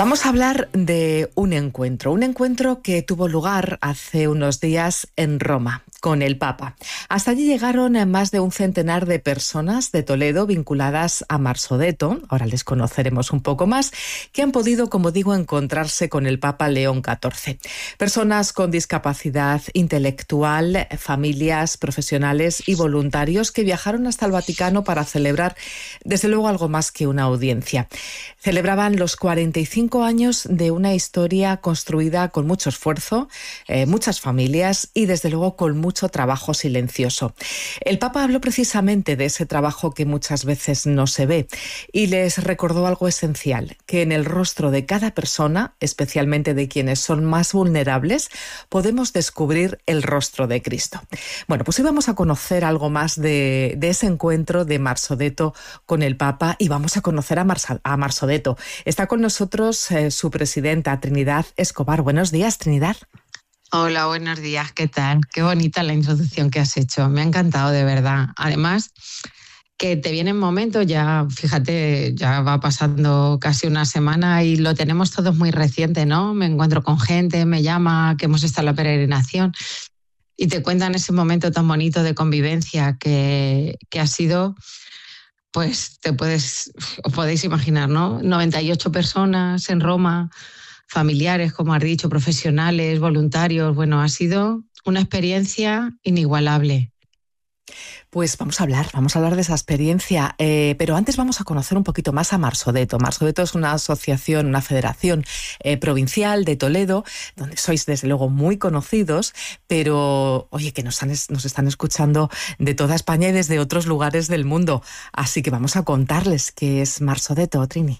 Vamos a hablar de un encuentro que tuvo lugar hace unos días en Roma con el Papa. Hasta allí llegaron más de un centenar de personas de Toledo vinculadas a Marsodetto, ahora les conoceremos un poco más, que han podido, como digo, encontrarse con el Papa León XIV. Personas con discapacidad intelectual, familias, profesionales y voluntarios que viajaron hasta el Vaticano para celebrar, desde luego, algo más que una audiencia. Celebraban los 45 años de una historia construida con mucho esfuerzo, muchas familias y, desde luego, con mucho trabajo silencioso. El Papa habló precisamente de ese trabajo que muchas veces no se ve y les recordó algo esencial, que en el rostro de cada persona, especialmente de quienes son más vulnerables, podemos descubrir el rostro de Cristo. Bueno, pues hoy vamos a conocer algo más de ese encuentro de Marsodetto con el Papa y vamos a conocer a Marsodetto. Está con nosotros su presidenta, Trinidad Escobar. Buenos días, Trinidad. Hola, buenos días, ¿qué tal? Qué bonita la introducción que has hecho, me ha encantado de verdad. Además, que te viene en momento, ya fíjate, ya va pasando casi una semana y lo tenemos todos muy reciente, ¿no? Me encuentro con gente, me llama, que hemos estado en la peregrinación y te cuentan ese momento tan bonito de convivencia que ha sido, pues os podéis imaginar, ¿no? 98 personas en Roma, familiares, como has dicho, profesionales, voluntarios. Bueno, ha sido una experiencia inigualable. Pues vamos a hablar de esa experiencia, pero antes vamos a conocer un poquito más a Marsodetto. Marsodetto es una asociación, una federación provincial de Toledo, donde sois desde luego muy conocidos, pero oye, que nos están escuchando de toda España y desde otros lugares del mundo. Así que vamos a contarles qué es Marsodetto, Trini.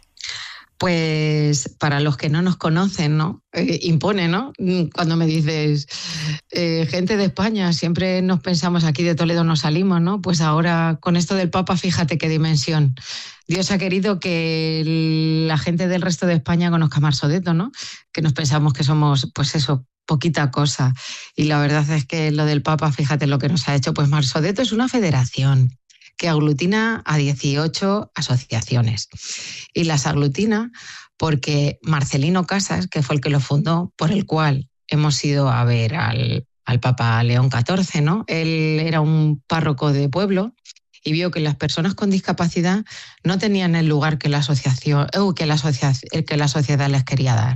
Pues para los que no nos conocen, ¿no? Impone, ¿no? Cuando me dices gente de España, siempre nos pensamos aquí de Toledo no salimos, ¿no? Pues ahora con esto del Papa, fíjate qué dimensión. Dios ha querido que la gente del resto de España conozca Marsodetto, ¿no? Que nos pensamos que somos, pues eso, poquita cosa. Y la verdad es que lo del Papa, fíjate lo que nos ha hecho. Pues Marsodetto es una federación que aglutina a 18 asociaciones. Y las aglutina porque Marcelino Casas, que fue el que lo fundó, por el cual hemos ido a ver al Papa León XIV, ¿no? Él era un párroco de pueblo y vio que las personas con discapacidad no tenían el lugar que la sociedad les quería dar.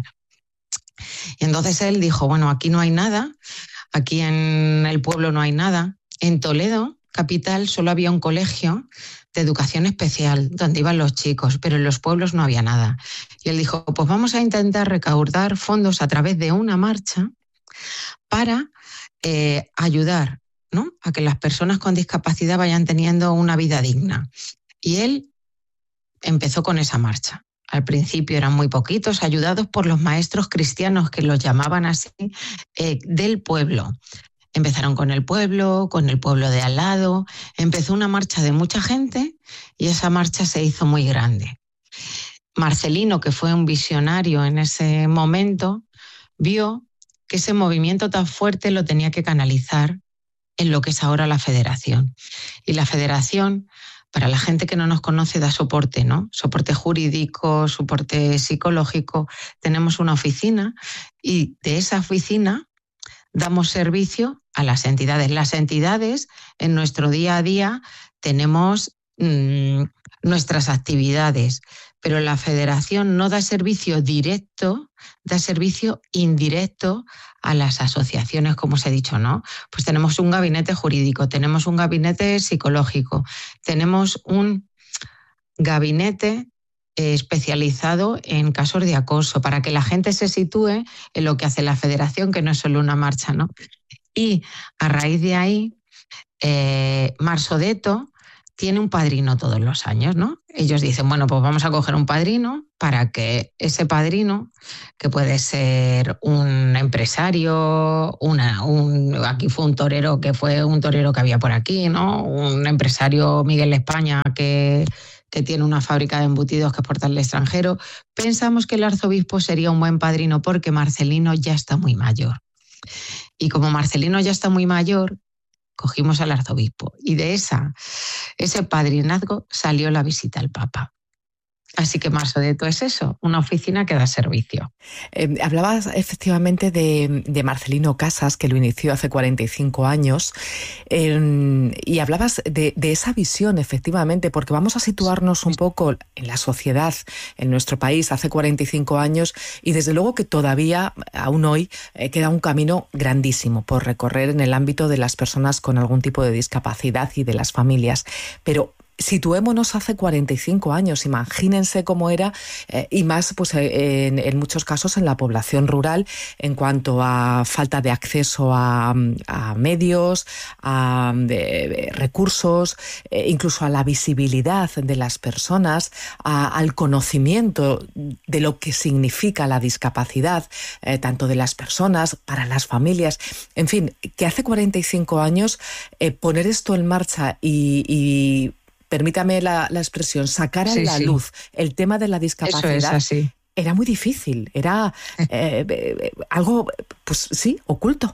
Y entonces él dijo, bueno, aquí no hay nada, aquí en el pueblo no hay nada. En Toledo capital solo había un colegio de educación especial donde iban los chicos, pero en los pueblos no había nada. Y él dijo, pues vamos a intentar recaudar fondos a través de una marcha para ayudar, ¿no?, a que las personas con discapacidad vayan teniendo una vida digna. Y él empezó con esa marcha. Al principio eran muy poquitos, ayudados por los maestros cristianos, que los llamaban así, del pueblo. Empezaron con el pueblo de al lado, empezó una marcha de mucha gente y esa marcha se hizo muy grande. Marcelino, que fue un visionario en ese momento, vio que ese movimiento tan fuerte lo tenía que canalizar en lo que es ahora la federación. Y la federación, para la gente que no nos conoce, da soporte, ¿no? Soporte jurídico, soporte psicológico. Tenemos una oficina y de esa oficina damos servicio a las entidades. Las entidades, en nuestro día a día, tenemos nuestras actividades, pero la federación no da servicio directo, da servicio indirecto a las asociaciones, como os he dicho, ¿no? Pues tenemos un gabinete jurídico, tenemos un gabinete psicológico, tenemos un gabinete especializado en casos de acoso, para que la gente se sitúe en lo que hace la federación, que no es solo una marcha, ¿no? Y a raíz de ahí, Marsodetto tiene un padrino todos los años, ¿no? Ellos dicen, bueno, pues vamos a coger un padrino para que ese padrino, que puede ser un empresario, aquí fue un torero que había por aquí, ¿no? Un empresario, Miguel España, que tiene una fábrica de embutidos que exporta al extranjero. Pensamos que el arzobispo sería un buen padrino porque Marcelino ya está muy mayor. Y como Marcelino ya está muy mayor, cogimos al arzobispo. Y de ese padrinazgo salió la visita al Papa. Así que Masodeto es eso, una oficina que da servicio. Hablabas efectivamente de Marcelino Casas, que lo inició hace 45 años, y hablabas de esa visión, efectivamente, porque vamos a situarnos un poco en la sociedad, en nuestro país, hace 45 años, y desde luego que todavía, aún hoy, queda un camino grandísimo por recorrer en el ámbito de las personas con algún tipo de discapacidad y de las familias. Pero situémonos hace 45 años, imagínense cómo era, y más pues en muchos casos en la población rural, en cuanto a falta de acceso a medios, a recursos, incluso a la visibilidad de las personas, al conocimiento de lo que significa la discapacidad, tanto de las personas, para las familias. En fin, que hace 45 años poner esto en marcha y permítame la expresión, sacar a la luz el tema de la discapacidad era muy difícil, era algo, pues sí, oculto.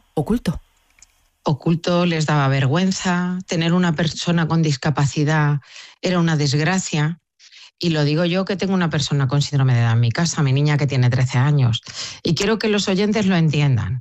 Oculto, les daba vergüenza, tener una persona con discapacidad era una desgracia. Y lo digo yo, que tengo una persona con síndrome de Down en mi casa, mi niña que tiene 13 años. Y quiero que los oyentes lo entiendan,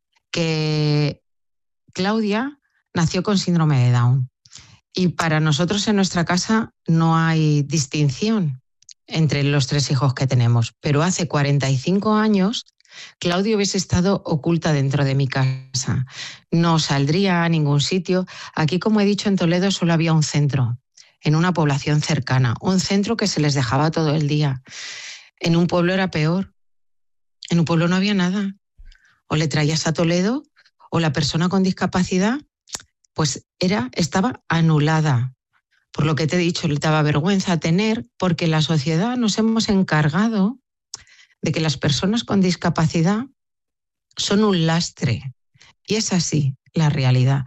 que Claudia nació con síndrome de Down. Y para nosotros en nuestra casa no hay distinción entre los 3 hijos que tenemos. Pero hace 45 años Claudia hubiese estado oculta dentro de mi casa. No saldría a ningún sitio. Aquí, como he dicho, en Toledo solo había un centro, en una población cercana. Un centro que se les dejaba todo el día. En un pueblo era peor. En un pueblo no había nada. O le traías a Toledo o la persona con discapacidad pues estaba anulada. Por lo que te he dicho, le daba vergüenza tener, porque la sociedad nos hemos encargado de que las personas con discapacidad son un lastre. Y es así la realidad.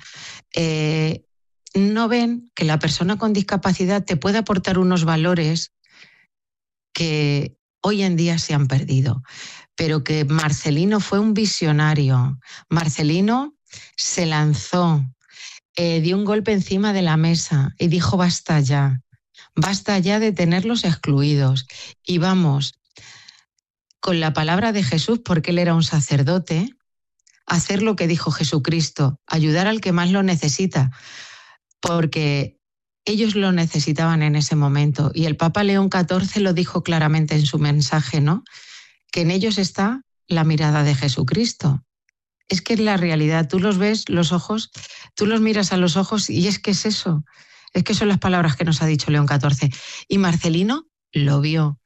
No ven que la persona con discapacidad te puede aportar unos valores que hoy en día se han perdido. Pero que Marcelino fue un visionario. Marcelino se lanzó, dio un golpe encima de la mesa y dijo basta ya de tenerlos excluidos. Y vamos, con la palabra de Jesús, porque él era un sacerdote, hacer lo que dijo Jesucristo, ayudar al que más lo necesita, porque ellos lo necesitaban en ese momento. Y el Papa León XIV lo dijo claramente en su mensaje, ¿no? Que en ellos está la mirada de Jesucristo. Es que es la realidad, tú los ves, los ojos, tú los miras a los ojos y es que es eso, es que son las palabras que nos ha dicho León XIV. Y Marcelino lo vio,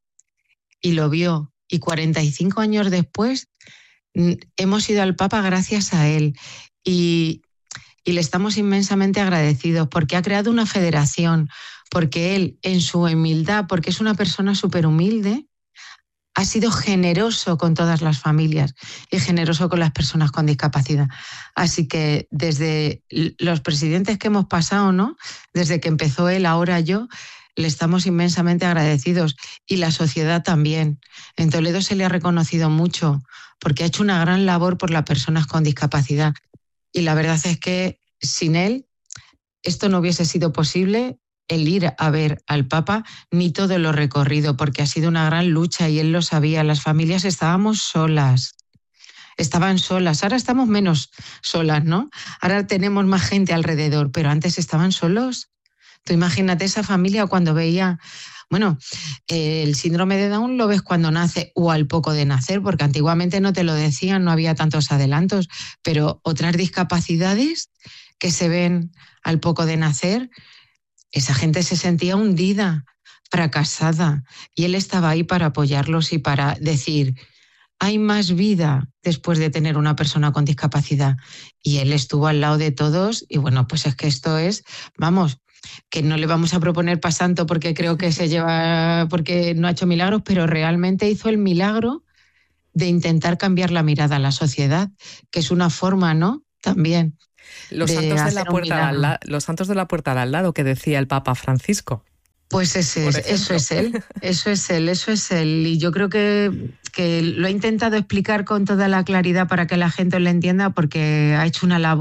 y 45 años después hemos ido al Papa gracias a él y le estamos inmensamente agradecidos porque ha creado una federación, porque él en su humildad, porque es una persona súper humilde, ha sido generoso con todas las familias y generoso con las personas con discapacidad. Así que desde los presidentes que hemos pasado, ¿no? Desde que empezó él, ahora yo, le estamos inmensamente agradecidos. Y la sociedad también. En Toledo se le ha reconocido mucho porque ha hecho una gran labor por las personas con discapacidad. Y la verdad es que sin él esto no hubiese sido posible, el ir a ver al Papa, ni todo lo recorrido, porque ha sido una gran lucha y él lo sabía. Las familias estaban solas. Ahora estamos menos solas, ¿no? Ahora tenemos más gente alrededor, pero antes estaban solos. Tú imagínate esa familia cuando veía, bueno, el síndrome de Down lo ves cuando nace o al poco de nacer, porque antiguamente no te lo decían, no había tantos adelantos, pero otras discapacidades que se ven al poco de nacer, esa gente se sentía hundida, fracasada, y él estaba ahí para apoyarlos y para decir, hay más vida después de tener una persona con discapacidad. Y él estuvo al lado de todos y bueno, pues es que esto es, vamos, que no le vamos a proponer pa' santo porque creo que porque no ha hecho milagros, pero realmente hizo el milagro de intentar cambiar la mirada a la sociedad, que es una forma, ¿no? También. Los santos de la puerta de al lado, que decía el Papa Francisco. Pues eso es él. Y yo creo que lo he intentado explicar con toda la claridad para que la gente lo entienda, porque ha hecho una labor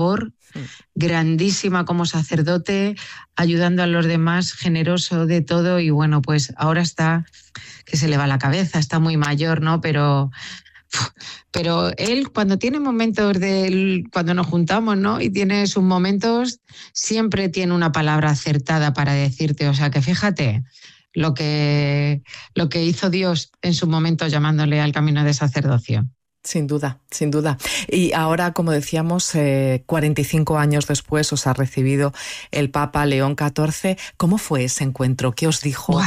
grandísima como sacerdote, ayudando a los demás, generoso de todo, y bueno, pues ahora está que se le va la cabeza, está muy mayor, ¿no? Pero él, cuando tiene momentos cuando nos juntamos, ¿no? Y tiene sus momentos, siempre tiene una palabra acertada para decirte. O sea, que fíjate lo que hizo Dios en su momento llamándole al camino de sacerdocio. Sin duda, sin duda. Y ahora, como decíamos, 45 años después os ha recibido el Papa León XIV. ¿Cómo fue ese encuentro? ¿Qué os dijo?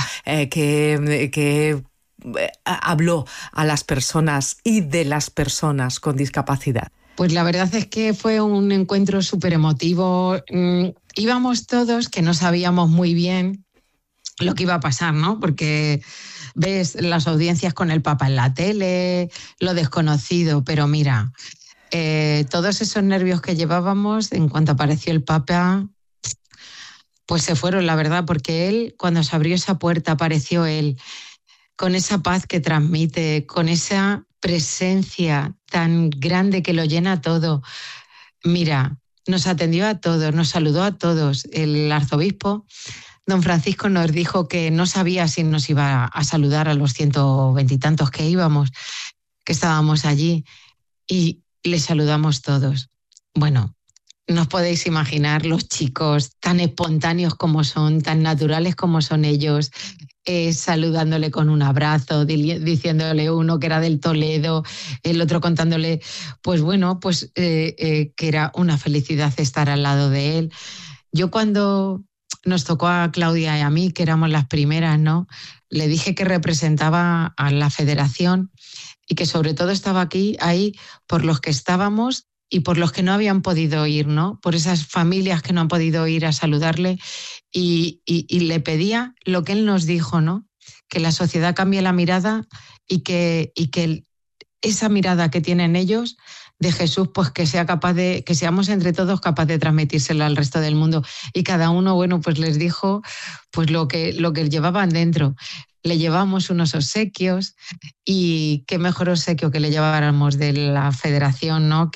¿Qué habló a las personas y de las personas con discapacidad? Pues la verdad es que fue un encuentro súper emotivo. Íbamos todos que no sabíamos muy bien lo que iba a pasar, ¿no? Porque ves las audiencias con el Papa en la tele, lo desconocido, pero mira, todos esos nervios que llevábamos en cuanto apareció el Papa, pues se fueron, la verdad, porque él, cuando se abrió esa puerta, apareció él, con esa paz que transmite, con esa presencia tan grande que lo llena todo. Mira, nos atendió a todos, nos saludó a todos. El arzobispo, don Francisco, nos dijo que no sabía si nos iba a saludar a los 120 y tantos que íbamos, que estábamos allí, y le saludamos todos. Bueno, no os podéis imaginar los chicos tan espontáneos como son, tan naturales como son ellos, saludándole con un abrazo, diciéndole uno que era del Toledo, el otro contándole, pues bueno, pues que era una felicidad estar al lado de él. Yo cuando nos tocó a Claudia y a mí, que éramos las primeras, ¿no? Le dije que representaba a la federación y que sobre todo estaba ahí por los que estábamos y por los que no habían podido ir, ¿no? Por esas familias que no han podido ir a saludarle, y le pedía lo que él nos dijo, ¿no? Que la sociedad cambie la mirada y que esa mirada que tienen ellos de Jesús, pues que seamos entre todos capaces de transmitírselo al resto del mundo. Y cada uno, bueno, pues les dijo pues lo que llevaban dentro. Le llevamos unos obsequios, y qué mejor obsequio que le lleváramos de la federación, ¿no?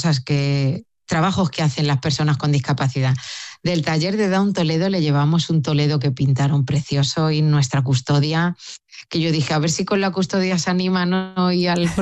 Trabajos que hacen las personas con discapacidad. Del taller de Down Toledo le llevamos un Toledo que pintaron precioso, y nuestra custodia, que yo dije, a ver si con la custodia se anima, ¿no? Y a la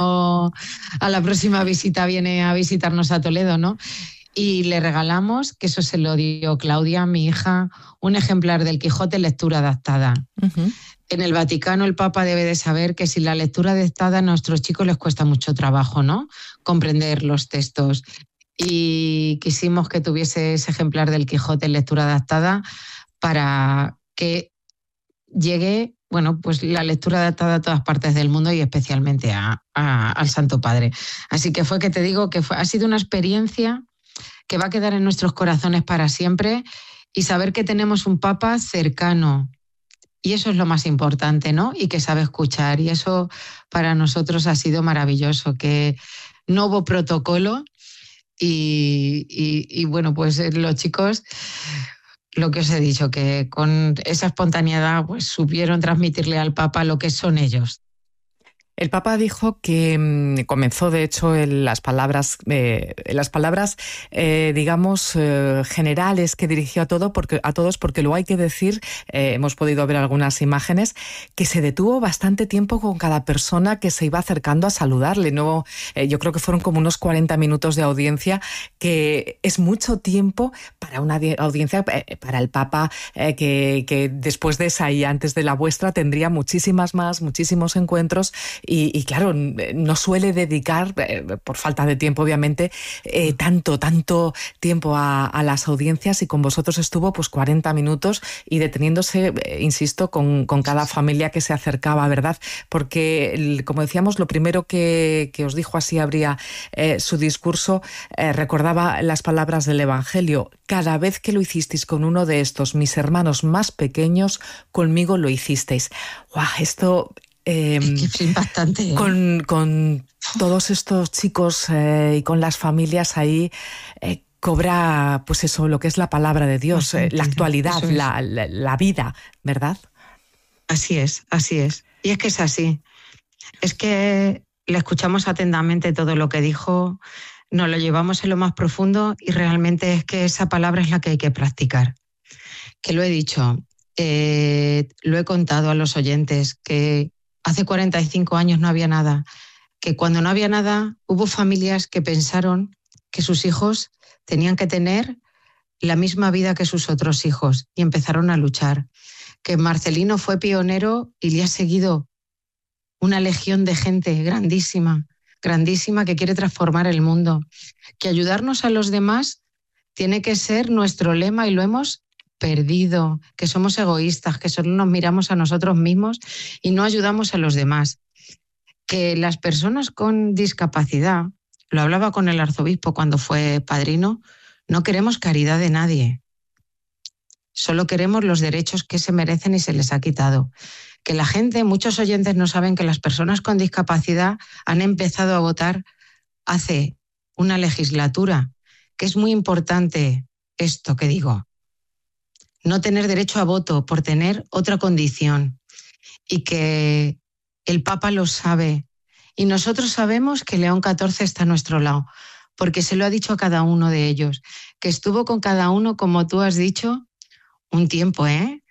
próxima visita viene a visitarnos a Toledo, ¿no? Y le regalamos, que eso se lo dio Claudia, mi hija, un ejemplar del Quijote lectura adaptada. Uh-huh. En el Vaticano el Papa debe de saber que sin la lectura adaptada a nuestros chicos les cuesta mucho trabajo, ¿no? Comprender los textos. Y quisimos que tuviese ese ejemplar del Quijote en lectura adaptada para que llegue, bueno, pues la lectura adaptada a todas partes del mundo, y especialmente al Santo Padre. Así que que te digo que ha sido una experiencia que va a quedar en nuestros corazones para siempre, y saber que tenemos un Papa cercano, y eso es lo más importante, ¿no? Y que sabe escuchar, y eso para nosotros ha sido maravilloso, que no hubo protocolo. Y bueno, pues los chicos, lo que os he dicho, que con esa espontaneidad pues supieron transmitirle al Papa lo que son ellos. El Papa dijo que comenzó, de hecho, en las palabras, digamos, generales que dirigió a todos, porque luego hay que decir, hemos podido ver algunas imágenes, que se detuvo bastante tiempo con cada persona que se iba acercando a saludarle. No, yo creo que fueron como unos 40 minutos de audiencia, que es mucho tiempo para una audiencia, para el Papa, que después de esa y antes de la vuestra tendría muchísimos encuentros. Y claro, no suele dedicar, por falta de tiempo obviamente, tanto tiempo a las audiencias, y con vosotros estuvo pues 40 minutos y deteniéndose, insisto, con cada familia que se acercaba, ¿verdad? Porque, como decíamos, lo primero que os dijo, así abría su discurso, recordaba las palabras del Evangelio: cada vez que lo hicisteis con uno de estos, mis hermanos más pequeños, conmigo lo hicisteis. ¡Guau! Esto... es impactante, ¿eh? Con todos estos chicos y con las familias ahí, cobra pues eso, lo que es la palabra de Dios, la actualidad, la vida, ¿verdad? Así es. Y es que es así. Es que le escuchamos atentamente todo lo que dijo. nos lo llevamos en lo más profundo y realmente es que esa palabra es la que hay que practicar. Que lo he dicho, lo he contado a los oyentes, que hace 45 años no había nada, que cuando no había nada hubo familias que pensaron que sus hijos tenían que tener la misma vida que sus otros hijos y empezaron a luchar. Que Marcelino fue pionero y le ha seguido una legión de gente grandísima, grandísima que quiere transformar el mundo. Que ayudarnos a los demás tiene que ser nuestro lema y lo hemos perdido, que somos egoístas, que solo nos miramos a nosotros mismos y no ayudamos a los demás. Que las personas con discapacidad, lo hablaba con el arzobispo cuando fue padrino, no queremos caridad de nadie. Solo queremos los derechos que se merecen y se les ha quitado. Que la gente, muchos oyentes no saben que las personas con discapacidad han empezado a votar hace una legislatura, que es muy importante esto que digo. No tener derecho a voto por tener otra condición. Y que el Papa lo sabe. Y nosotros sabemos que León XIV está a nuestro lado, porque se lo ha dicho a cada uno de ellos, que estuvo con cada uno, como tú has dicho, un tiempo,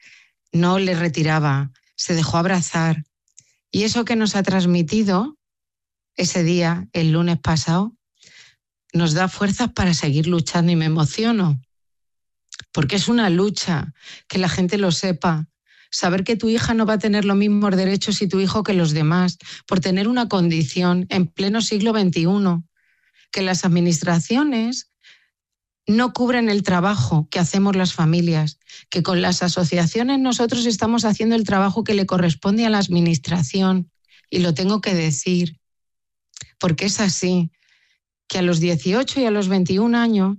no le retiraba, se dejó abrazar. Y eso que nos ha transmitido ese día, el lunes pasado, nos da fuerzas para seguir luchando y me emociono, porque es una lucha, que la gente lo sepa. Saber que tu hija no va a tener los mismos derechos y tu hijo que los demás, por tener una condición en pleno siglo XXI, que las administraciones no cubren el trabajo que hacemos las familias, que con las asociaciones nosotros estamos haciendo el trabajo que le corresponde a la administración, y lo tengo que decir, porque es así, que a los 18 y a los 21 años,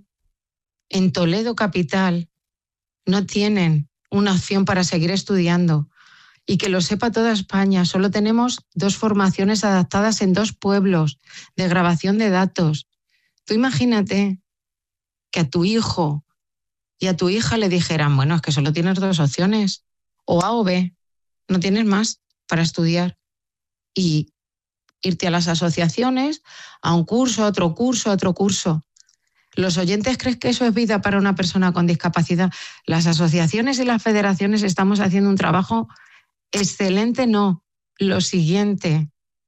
en Toledo capital, no tienen una opción para seguir estudiando, y que lo sepa toda España, solo tenemos 2 formaciones adaptadas en 2 pueblos de grabación de datos. Tú imagínate que a tu hijo y a tu hija le dijeran, bueno, es que solo tienes 2 opciones, o A o B, no tienes más para estudiar, y irte a las asociaciones, a un curso, a otro curso, a otro curso. ¿Los oyentes creen que eso es vida para una persona con discapacidad? Las asociaciones y las federaciones estamos haciendo un trabajo excelente, no. Lo siguiente,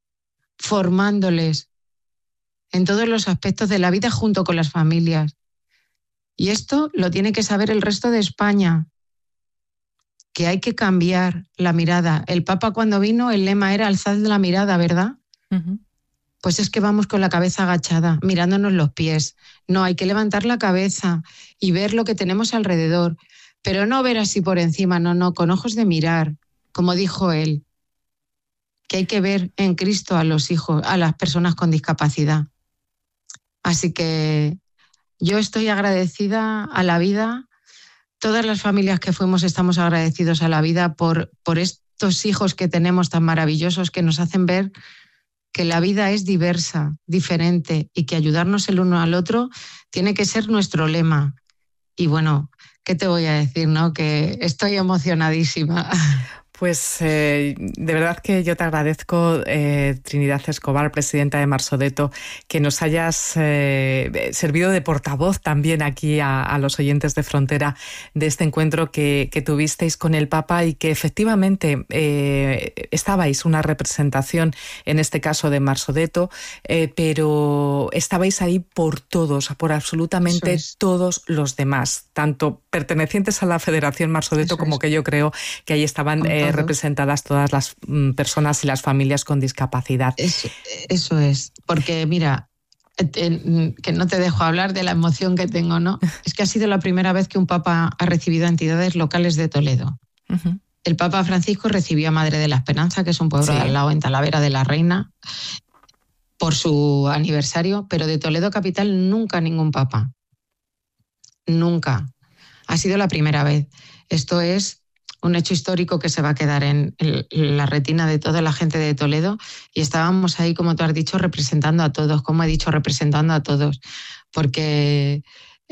formándoles en todos los aspectos de la vida junto con las familias. Y esto lo tiene que saber el resto de España, que hay que cambiar la mirada. El Papa cuando vino, el lema era alzad la mirada, ¿verdad? Uh-huh. Pues es que vamos con la cabeza agachada, mirándonos los pies. No, hay que levantar la cabeza y ver lo que tenemos alrededor, pero no ver así por encima, no, con ojos de mirar, como dijo él, que hay que ver en Cristo a los hijos, a las personas con discapacidad. Así que yo estoy agradecida a la vida. Todas las familias que fuimos estamos agradecidos a la vida por estos hijos que tenemos tan maravillosos, que nos hacen ver que la vida es diversa, diferente, y que ayudarnos el uno al otro tiene que ser nuestro lema. Y bueno, ¿qué te voy a decir, no? Que estoy emocionadísima. Pues de verdad que yo te agradezco, Trinidad Escobar, presidenta de Marsodeto, que nos hayas servido de portavoz también aquí a los oyentes de Frontera de este encuentro que tuvisteis con el Papa, y que efectivamente estabais una representación, en este caso de Marsodeto, pero estabais ahí por todos, por absolutamente todos los demás, tanto pertenecientes a la Federación Marsodeto como que yo creo que ahí estaban representadas todas las personas y las familias con discapacidad. Eso es, porque mira, que no te dejo hablar de la emoción que tengo, ¿no? Es que ha sido la primera vez que un Papa ha recibido a entidades locales de Toledo. Uh-huh. El Papa Francisco recibió a Madre de la Esperanza, que es un pueblo de al lado, en Talavera de la Reina, por su aniversario, pero de Toledo capital nunca ningún Papa. Nunca. Ha sido la primera vez. Esto es un hecho histórico que se va a quedar en la retina de toda la gente de Toledo, y estábamos ahí, como tú has dicho, representando a todos, como he dicho, representando a todos, porque